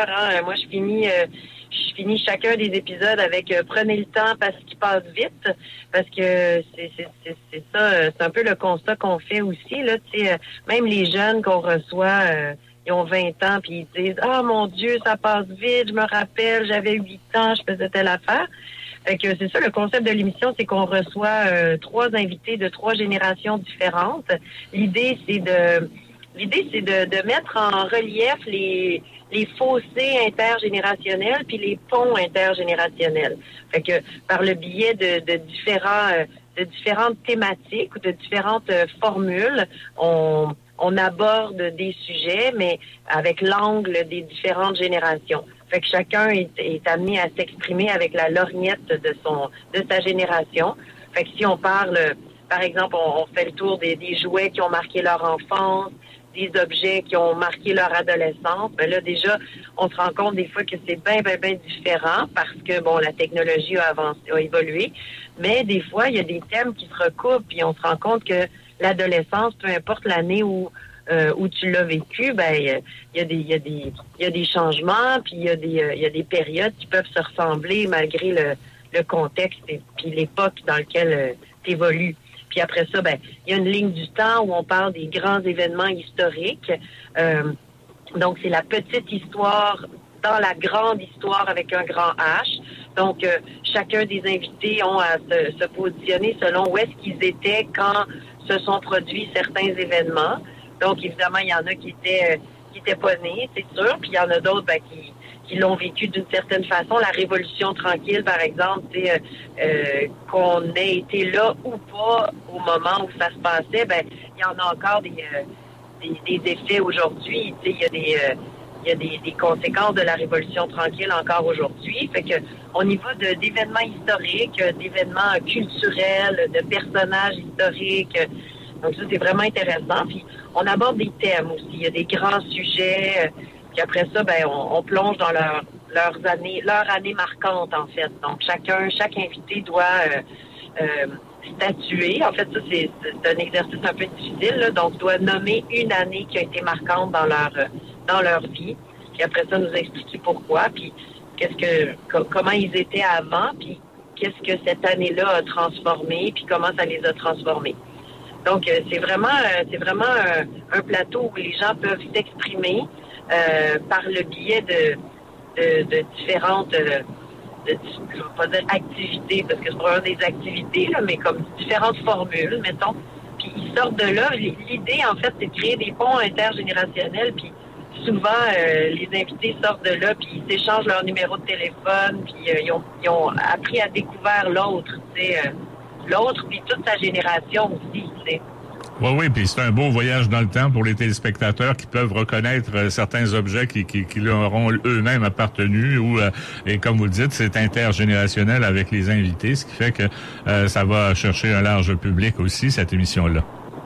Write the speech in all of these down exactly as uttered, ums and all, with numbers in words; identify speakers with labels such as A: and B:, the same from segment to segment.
A: d'ailleurs, hein, moi je finis euh, je finis chacun des épisodes avec euh, prenez le temps parce qu'il passe vite, parce que c'est c'est c'est, c'est ça, euh, c'est un peu le constat qu'on fait aussi là, tu sais, euh, même les jeunes qu'on reçoit, euh, ils ont vingt ans puis ils disent ah mon Dieu ça passe vite, je me rappelle j'avais huit ans, je faisais telle affaire. Fait que c'est ça le concept de l'émission, c'est qu'on reçoit euh, trois invités de trois générations différentes. L'idée c'est de L'idée, c'est de, de mettre en relief les, les fossés intergénérationnels puis les ponts intergénérationnels. Fait que par le biais de, de différents euh, de différentes thématiques ou de différentes euh, formules, on, on aborde des sujets, mais avec l'angle des différentes générations. Fait que chacun est, est amené à s'exprimer avec la lorgnette de son de sa génération. Fait que si on parle, par exemple, on, on fait le tour des, des jouets qui ont marqué leur enfance, des objets qui ont marqué leur adolescence, ben là, déjà, on se rend compte des fois que c'est bien, bien, bien différent parce que, bon, la technologie a avancé, a évolué, mais des fois, il y a des thèmes qui se recoupent puis on se rend compte que l'adolescence, peu importe l'année où euh, où tu l'as vécu, ben, il y a des, il y a des, il y a des changements puis il y a des, il y a des périodes qui peuvent se ressembler malgré le, le contexte et puis l'époque dans laquelle tu évolues. Puis après ça, ben, il y a une ligne du temps où on parle des grands événements historiques. Euh, donc, c'est la petite histoire dans la grande histoire avec un grand H. Donc, euh, chacun des invités ont à se, se positionner selon où est-ce qu'ils étaient quand se sont produits certains événements. Donc, évidemment, il y en a qui étaient, qui étaient pas nés, c'est sûr. Puis il y en a d'autres ben, qui... qui l'ont vécu d'une certaine façon. La Révolution tranquille, par exemple, c'est euh, euh, qu'on ait été là ou pas au moment où ça se passait, ben il y en a encore des, euh, des, des effets aujourd'hui. Il y a des euh, il y a des, des conséquences de la Révolution tranquille encore aujourd'hui. Fait que on y va de, d'événements historiques, d'événements culturels, de personnages historiques. Donc ça, c'est vraiment intéressant. Puis on aborde des thèmes aussi. Il y a des grands sujets. Puis après ça, ben, on, on plonge dans leur, leurs années, leur année marquante, en fait. Donc, chacun, chaque invité doit euh, euh, statuer. En fait, ça, c'est, c'est un exercice un peu difficile, là. Donc, doit nommer une année qui a été marquante dans leur, dans leur vie. Puis après ça, nous expliquer pourquoi, puis qu'est-ce que, co- comment ils étaient avant, puis qu'est-ce que cette année-là a transformé, puis comment ça les a transformés. Donc, euh, c'est vraiment, euh, c'est vraiment un, un plateau où les gens peuvent s'exprimer, Euh, par le biais de, de, de différentes, euh, de, je vais pas dire activités, parce que c'est vraiment des activités, là, mais comme différentes formules, mettons. Puis ils sortent de là. L'idée, en fait, c'est de créer des ponts intergénérationnels. Puis souvent, euh, les invités sortent de là, puis ils s'échangent leur numéro de téléphone, puis euh, ils, ont, ils ont appris à découvrir l'autre, tu sais, euh, l'autre, puis toute sa génération aussi, tu sais.
B: Oui, oui, puis c'est un beau voyage dans le temps pour les téléspectateurs qui peuvent reconnaître euh, certains objets qui, qui, qui leur auront eux-mêmes appartenu ou, euh, et comme vous le dites, c'est intergénérationnel avec les invités, ce qui fait que euh, ça va chercher un large public aussi, cette émission-là.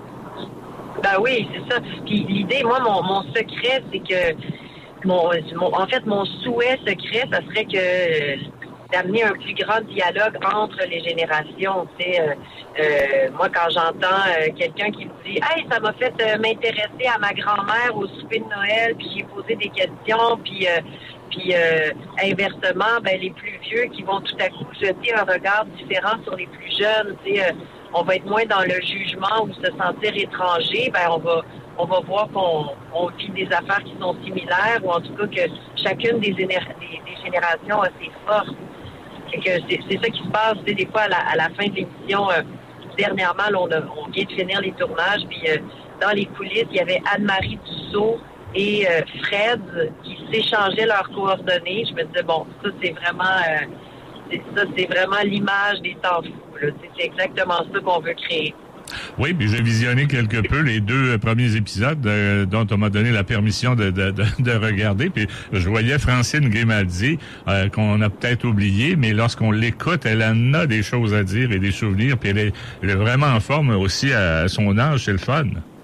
A: Ben oui, c'est ça. Puis l'idée, moi, mon, mon secret, c'est que, mon, mon, en fait, mon souhait secret, ça serait que d'amener un plus grand dialogue entre les générations. Tu sais, euh, euh, moi, quand j'entends euh, quelqu'un qui me dit « Hey, ça m'a fait euh, m'intéresser à ma grand-mère au souper de Noël, puis j'ai posé des questions, puis euh, puis euh, inversement, ben les plus vieux qui vont tout à coup jeter un regard différent sur les plus jeunes. Tu sais, euh, on va être moins dans le jugement ou se sentir étranger. Ben on va on va voir qu'on on vit des affaires qui sont similaires, ou en tout cas que chacune des, généra- des, des générations a ses forces. C'est que c'est, c'est ça qui se passe, tu sais, des fois à la, à la fin de l'émission. Euh, dernièrement, là, on, a, on vient de finir les tournages, puis euh, dans les coulisses, il y avait Anne-Marie Dussault et euh, Fred qui s'échangeaient leurs coordonnées. Je me disais, bon, ça, c'est vraiment euh, c'est, ça, c'est vraiment l'image des temps fous, là. C'est, c'est exactement ça qu'on veut créer.
B: Oui, puis j'ai visionné quelque peu les deux premiers épisodes euh, dont on m'a donné la permission de, de, de, de regarder. Puis je voyais Francine Grimaldi, euh, qu'on a peut-être oublié, mais lorsqu'on l'écoute, elle en a des choses à dire et des souvenirs. Puis elle est, elle est vraiment en forme aussi à son âge, c'est le fun.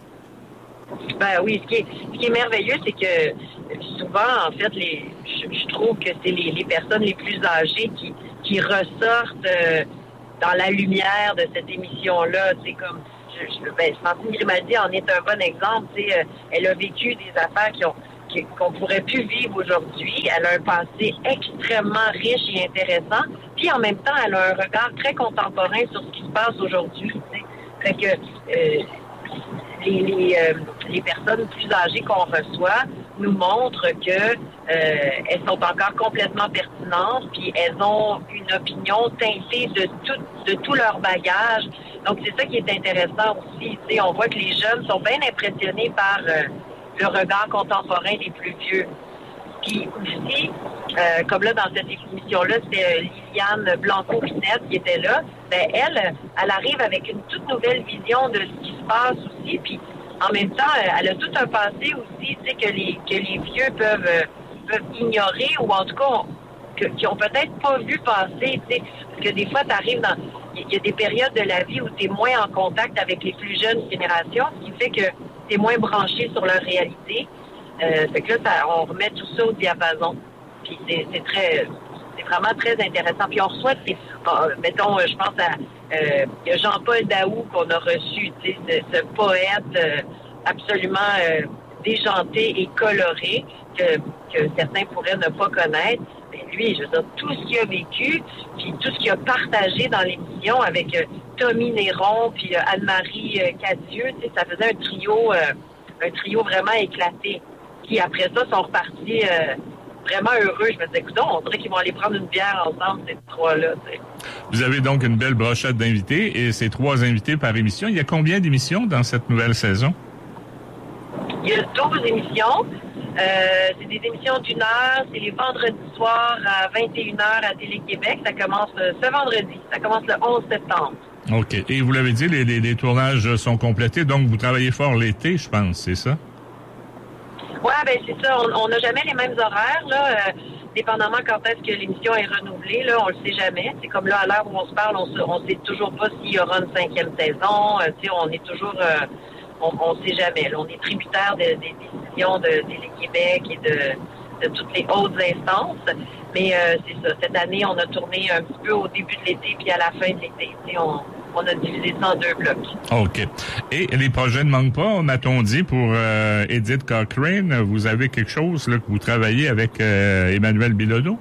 A: Ben oui, ce qui est, ce qui est merveilleux, c'est que souvent, en fait, les, je, je trouve que c'est les, les personnes les plus âgées qui, qui ressortent euh, dans la lumière de cette émission-là. C'est comme, je, je, ben, Francine Grimaldi en est un bon exemple. Tu sais, euh, elle a vécu des affaires qui ont, qu'on pourrait plus vivre aujourd'hui. Elle a un passé extrêmement riche et intéressant. Puis en même temps, elle a un regard très contemporain sur ce qui se passe aujourd'hui. Tu sais. Fait que euh, les, les, euh, les personnes plus âgées qu'on reçoit nous montrent que euh, elles sont encore complètement pertinentes, puis elles ont une opinion teintée de tout, de tout leur bagage. Donc c'est ça qui est intéressant aussi. Tu sais, on voit que les jeunes sont bien impressionnés par euh, le regard contemporain des plus vieux. Puis aussi, euh, comme là dans cette émission-là, c'était euh, Liliane Blanco-Pinette qui était là. Ben elle, elle arrive avec une toute nouvelle vision de ce qui se passe aussi. Puis en même temps, elle a tout un passé aussi, tu sais, que les que les vieux peuvent euh, peuvent ignorer ou en tout cas que, qui ont peut-être pas vu passer. Tu sais, parce que des fois, tu arrives dans il y a des périodes de la vie où tu es moins en contact avec les plus jeunes générations, ce qui fait que tu es moins branché sur leur réalité. Euh, fait que là, ça, on remet tout ça au diapason. Puis c'est, c'est très, c'est vraiment très intéressant. Puis on reçoit, des, euh, mettons, je pense à euh, Jean-Paul Daou qu'on a reçu, tu sais, ce, ce poète euh, absolument euh, déjanté et coloré que, que certains pourraient ne pas connaître. Mais lui, je veux dire, tout ce qu'il a vécu, puis tout ce qu'il a partagé dans l'émission avec euh, Tommy Néron, puis euh, Anne-Marie euh, Cadieux, tu sais, ça faisait un trio, euh, un trio vraiment éclaté. Qui, après ça, sont repartis euh, vraiment heureux. Je me disais, écoute, on dirait qu'ils vont aller prendre une bière ensemble, ces trois-là. T'sais.
B: Vous avez donc une belle brochette d'invités et ces trois invités par émission. Il y a combien d'émissions dans cette nouvelle saison?
A: Il y a douze émissions. Euh, c'est des émissions d'une heure. C'est les vendredis soirs à vingt et une heures à Télé-Québec. Ça commence euh, ce vendredi. Ça commence le onze septembre.
B: OK. Et vous l'avez dit, les, les, les tournages sont complétés. Donc, vous travaillez fort l'été, je pense, c'est ça?
A: Oui, ben c'est ça. On n'a jamais les mêmes horaires, là. Euh, dépendamment quand est-ce que l'émission est renouvelée, là, on le sait jamais. C'est comme là, à l'heure où on se parle, on ne sait toujours pas s'il y aura une cinquième saison. Euh, tu sais, on est toujours... Euh, on ne sait jamais. Là, on est tributaire de, des décisions de Télé-Québec et de, de toutes les hautes instances. Mais euh, c'est ça. Cette année, on a tourné un petit peu au début de l'été puis à la fin de l'été. Tu sais, on... On a divisé ça en deux blocs.
B: OK. Et les projets ne manquent pas, m'a-t-on dit, pour euh, Edith Cochrane. Vous avez quelque chose là, que vous travaillez avec euh, Emmanuel Bilodeau?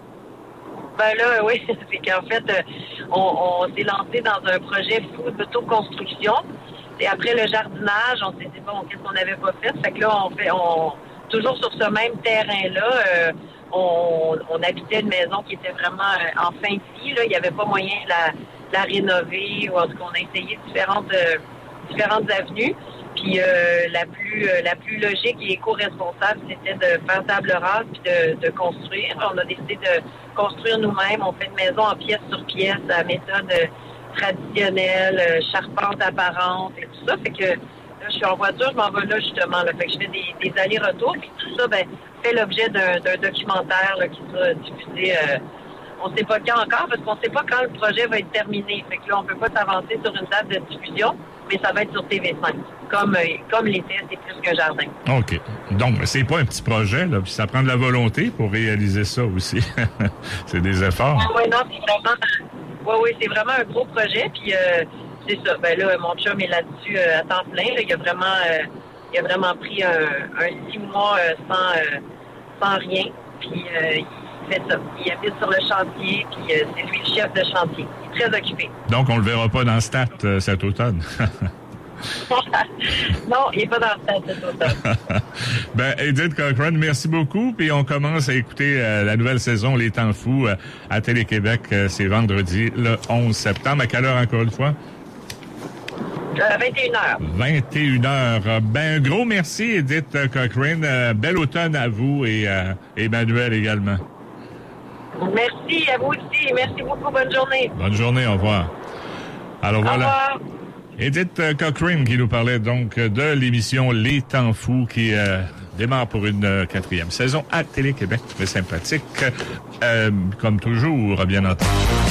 A: Ben là, oui. C'est qu'en fait, euh, on, on s'est lancé dans un projet fou d'autoconstruction. Et après le jardinage, on s'est dit, bon, qu'est-ce qu'on n'avait pas fait? Fait que là, on fait, on, toujours sur ce même terrain-là, euh, on, on habitait une maison qui était vraiment euh, en fin de vie. Là. Il n'y avait pas moyen de la... la rénover, ou en tout cas, on a essayé différentes euh, différentes avenues. Puis euh, la plus euh, la plus logique et éco-responsable, c'était de faire table rase puis de, de construire. On a décidé de construire nous-mêmes. On fait une maison en pièce sur pièce, à méthode euh, traditionnelle, euh, charpente apparente et tout ça. Fait que là, je suis en voiture, je m'en vais là justement. Là. Fait que je fais des, des allers-retours. Puis tout ça, ben, fait l'objet d'un, d'un documentaire là, qui sera diffusé. Euh, On ne sait pas quand encore, parce qu'on ne sait pas quand le projet va être terminé. Fait que là, on ne peut pas s'avancer sur une date de diffusion, mais ça va être sur T V cinq. Comme, euh, comme l'été, c'est plus qu'un jardin.
B: OK. Donc, c'est pas un petit projet, là, puis ça prend de la volonté pour réaliser ça aussi. C'est des efforts.
A: Oui, non, c'est vraiment... Oui, oui, c'est vraiment un gros projet, puis euh, c'est ça. Ben là, mon chum est là-dessus euh, à temps plein. Là. Il a vraiment euh, il a vraiment pris un, un six mois euh, sans, euh, sans rien, puis euh, fait ça. Il habite sur le chantier, puis euh, c'est lui le chef de chantier. Il est très occupé.
B: Donc, on le verra pas dans Stat euh, cet automne.
A: Non, il n'est pas dans Stat cet automne.
B: Ben, Edith Cochrane, merci beaucoup. Puis on commence à écouter euh, la nouvelle saison Les Temps Fous euh, à Télé-Québec. Euh, c'est vendredi, le onze septembre. À quelle heure encore une fois?
A: Euh, vingt et une heures.
B: vingt et une heures. Ben, un gros merci, Edith Cochrane. Euh, bel automne à vous et euh, Emmanuel également.
A: Merci à vous aussi. Merci beaucoup. Bonne journée.
B: Bonne journée. Au revoir. Alors
A: Au
B: voilà.
A: revoir.
B: Edith Cochrane qui nous parlait donc de l'émission Les Temps Fous qui euh, démarre pour une euh, quatrième saison à Télé-Québec. Très sympathique. Euh, comme toujours, bien entendu.